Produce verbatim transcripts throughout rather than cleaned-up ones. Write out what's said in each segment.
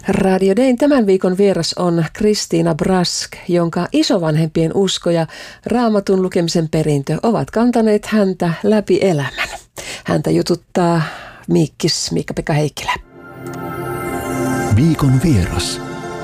Radio Dayn tämän viikon vieras on Kristiina Brask, jonka isovanhempien usko ja Raamatun lukemisen perintö ovat kantaneet häntä läpi elämän. Häntä jututtaa Miikkis Miikka-Pekka Heikkilä. Viikon vieras.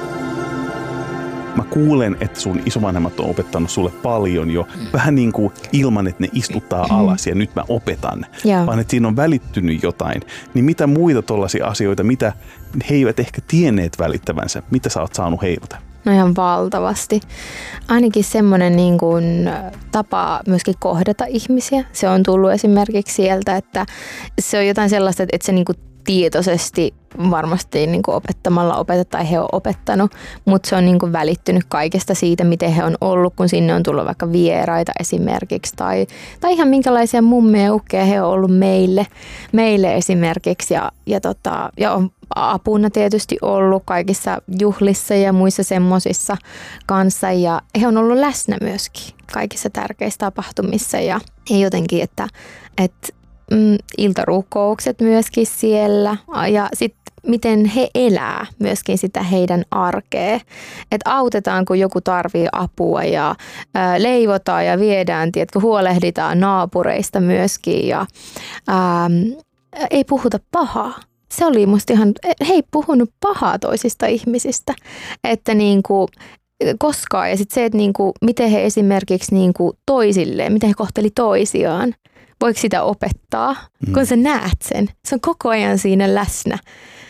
Mä kuulen, että sun isovanhemmat on opettanut sulle paljon jo, vähän niin kuin ilman, että ne istuttaa alas ja nyt mä opetan, Joo. vaan että siinä on välittynyt jotain. Niin mitä muita tollaisia asioita, mitä he eivät ehkä tienneet välittävänsä, mitä sä oot saanut heiltä? No ihan valtavasti. Ainakin semmoinen niin kuin tapa myöskin kohdata ihmisiä. Se on tullut esimerkiksi sieltä, että se on jotain sellaista, että se niin kuin tietoisesti varmasti niin kuin opettamalla opeteta tai he on opettanut, mutta se on niin kuin välittynyt kaikesta siitä, miten he on ollut, kun sinne on tullut vaikka vieraita esimerkiksi tai, tai ihan minkälaisia mummeja ja ukkeja he on ollut meille, meille esimerkiksi ja, ja, tota, ja on apuna tietysti ollut kaikissa juhlissa ja muissa semmosissa kanssa ja he on ollut läsnä myöskin kaikissa tärkeissä tapahtumissa ja jotenkin, että, että mm, iltarukoukset myöskin siellä ja sitten miten he elää myöskin sitä heidän arkea. Että autetaan, kun joku tarvii apua ja ää, leivotaan ja viedään, tiedätkö, huolehditaan naapureista myöskin ja ää, ei puhuta pahaa. Se oli musta ihan, he ei puhunut pahaa toisista ihmisistä, että niinku koskaan. Ja sitten se, että niinku, miten he esimerkiksi niinku toisilleen, miten he kohteli toisiaan. Voiko sitä opettaa, mm. kun sä näet sen? Se on koko ajan siinä läsnä.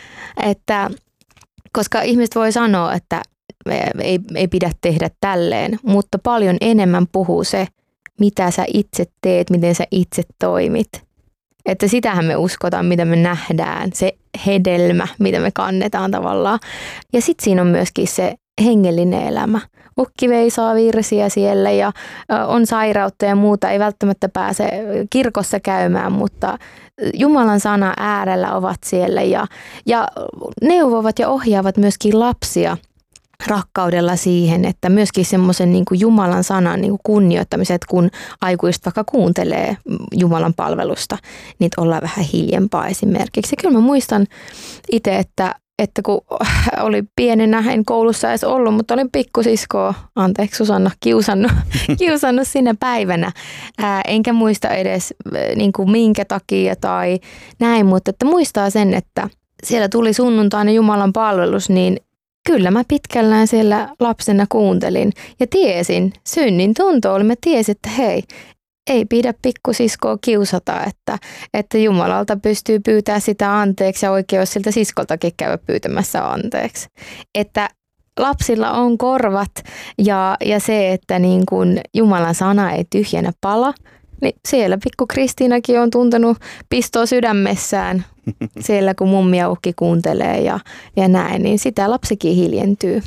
Että, koska ihmiset voi sanoa, että ei, ei pidä tehdä tälleen, mutta paljon enemmän puhuu se, mitä sä itse teet, miten sä itse toimit. Että sitähän me uskotaan, mitä me nähdään, se hedelmä, mitä me kannetaan tavallaan. Ja sitten siinä on myöskin se hengellinen elämä. Ukki veisaa virsiä siellä ja on sairautta ja muuta, ei välttämättä pääse kirkossa käymään, mutta Jumalan sana äärellä ovat siellä ja, ja neuvovat ja ohjaavat myöskin lapsia rakkaudella siihen, että myöskin semmoisen niin kuin Jumalan sanan niin kuin kunnioittamiset, kun aikuiset vaikka kuuntelee Jumalan palvelusta, niin ollaan vähän hiljempaa esimerkiksi. Ja kyllä mä muistan itse, että että kun oli pienenä, en koulussa edes ollut, mutta olin pikkusiskoa, anteeksi Susanna, kiusannut, kiusannut sinä päivänä. Ää, enkä muista edes niin kuin minkä takia tai näin, mutta että muistaa sen, että siellä tuli sunnuntaina Jumalan palvelus, niin kyllä mä pitkällään siellä lapsena kuuntelin ja tiesin, synnin tunto oli, mä tiesin, että hei, ei pidä pikkusiskoa kiusata, että, että Jumalalta pystyy pyytämään sitä anteeksi ja oikeus siltä siskoltakin käydä pyytämässä anteeksi. Että lapsilla on korvat ja, ja se, että niin kun Jumalan sana ei tyhjänä pala, niin siellä pikku Kristiinakin on tuntenut pistoa sydämessään siellä, kun mummi ja ukki kuuntelee ja, ja näin, niin sitä lapsikin hiljentyy.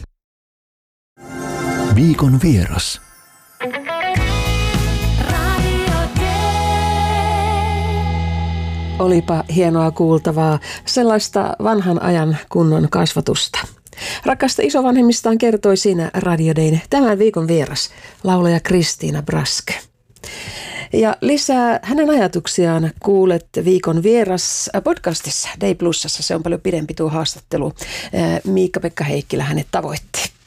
Viikon vieras. Olipa hienoa kuultavaa, sellaista vanhan ajan kunnon kasvatusta. Rakkaasta isovanhemmistaan kertoi siinä Radio Dayn tämän viikon vieras, laulaja Kristiina Brask. Ja lisää hänen ajatuksiaan kuulet viikon vieras podcastissa Day Plusassa. Se on paljon pidempi tuo haastattelu. Miikka-Pekka Heikkilä hänet tavoitti.